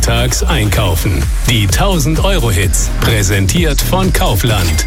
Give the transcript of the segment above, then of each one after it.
Montags einkaufen. Die 1000-Euro-Hits, präsentiert von Kaufland.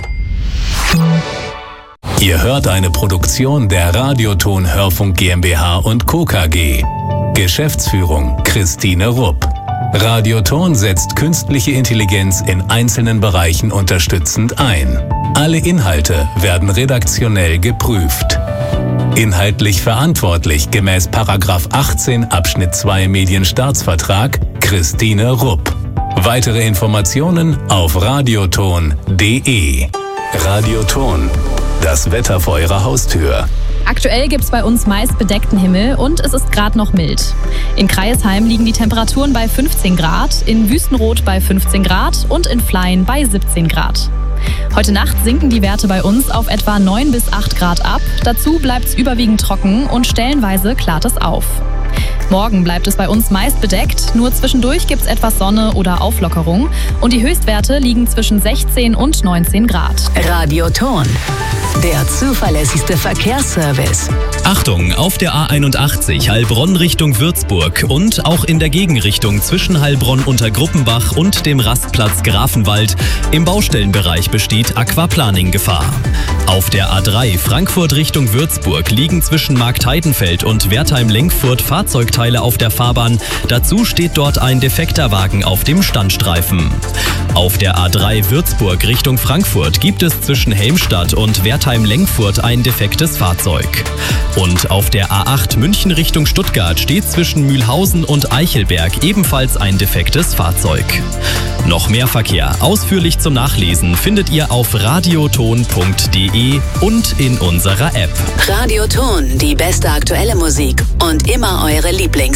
Ihr hört eine Produktion der Radioton Hörfunk GmbH und Co. KG. Geschäftsführung Christine Rupp. Radioton setzt künstliche Intelligenz in einzelnen Bereichen unterstützend ein. Alle Inhalte werden redaktionell geprüft. Inhaltlich verantwortlich gemäß § 18 Abschnitt 2 Medienstaatsvertrag Christine Rupp. Weitere Informationen auf radioton.de. Radioton, das Wetter vor Ihrer Haustür. Aktuell gibt's bei uns meist bedeckten Himmel und es ist gerade noch mild. In Creiesheim liegen die Temperaturen bei 15 Grad, in Wüstenrot bei 15 Grad und in Fleien bei 17 Grad. Heute Nacht sinken die Werte bei uns auf etwa 9 bis 8 Grad ab. Dazu bleibt's überwiegend trocken und stellenweise klart es auf. Morgen bleibt es bei uns meist bedeckt, nur zwischendurch gibt's etwas Sonne oder Auflockerung und die Höchstwerte liegen zwischen 16 und 19 Grad. Radioton, der zuverlässigste Verkehrsservice. Achtung, auf der A81 Heilbronn Richtung Würzburg und auch in der Gegenrichtung zwischen Heilbronn unter Gruppenbach und dem Rastplatz Grafenwald im Baustellenbereich besteht Aquaplaning-Gefahr. Auf der A3 Frankfurt Richtung Würzburg liegen zwischen Marktheidenfeld und Wertheim-Lenkfurt Fahrzeugteile auf der Fahrbahn. Dazu steht dort ein defekter Wagen auf dem Standstreifen. Auf der A3 Würzburg Richtung Frankfurt gibt es zwischen Helmstadt und Wertheim-Lenkfurt ein defektes Fahrzeug. Und auf der A8 München Richtung Stuttgart steht zwischen Mühlhausen und Eichelberg ebenfalls ein defektes Fahrzeug. Noch mehr Verkehr ausführlich zum Nachlesen findet ihr auf radioton.de und in unserer App. Radioton, die beste aktuelle Musik und immer eure Lieblings